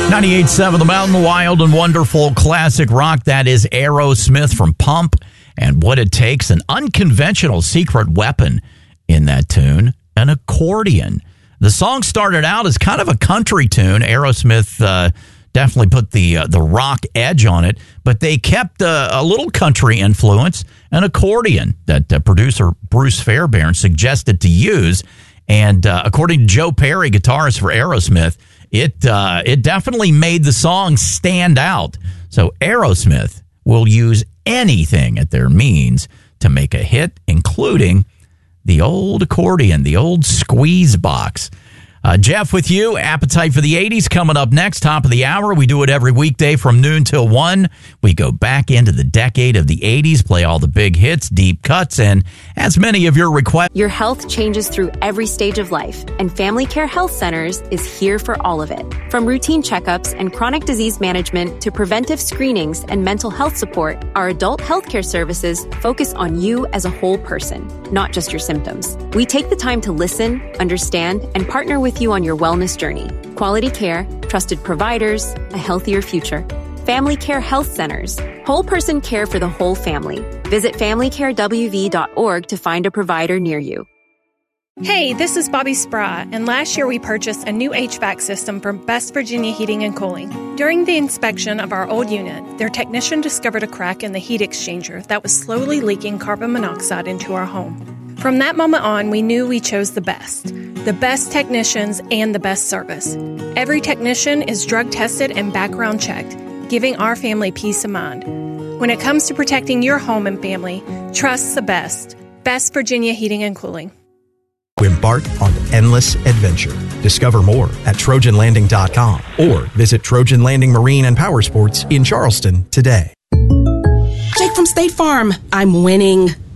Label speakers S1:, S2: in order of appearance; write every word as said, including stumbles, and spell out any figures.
S1: ninety-eight point seven The Mountain, wild and wonderful classic rock. That is Aerosmith from Pump and What It Takes. An unconventional secret weapon in that tune, an accordion. The song started out as kind of a country tune. Aerosmith uh, definitely put the uh, the rock edge on it, but they kept uh, a little country influence, an accordion that uh, producer Bruce Fairbairn suggested to use. And uh, according to Joe Perry, guitarist for Aerosmith, It uh, it definitely made the song stand out. So Aerosmith will use anything at their means to make a hit, including the old accordion, the old squeeze box. Uh, Jeff with you. Appetite for the eighties coming up next, top of the hour. We do it every weekday from noon till one. We go back into the decade of the eighties, play all the big hits, deep cuts, and as many of your requests.
S2: Your health changes through every stage of life, and Family Care Health Centers is here for all of it. From routine checkups and chronic disease management to preventive screenings and mental health support, our adult healthcare services focus on you as a whole person, not just your symptoms. We take the time to listen, understand, and partner with you on your wellness journey. Quality care, trusted providers, a healthier future. Family Care Health Centers. Whole person care for the whole family. Visit family care w v dot org to find a provider near you.
S3: Hey, this is Bobby Spry, and last year we purchased a new H V A C system from Best Virginia Heating and Cooling. During the inspection of our old unit, their technician discovered a crack in the heat exchanger that was slowly leaking carbon monoxide into our home. From that moment on, we knew we chose the best. The best technicians and the best service. Every technician is drug tested and background checked, giving our family peace of mind. When it comes to protecting your home and family, trust the best. Best Virginia Heating and Cooling.
S4: Embark on endless adventure. Discover more at Trojan Landing dot com or visit Trojan Landing Marine and Power Sports in Charleston today.
S5: Jake from State Farm. I'm winning.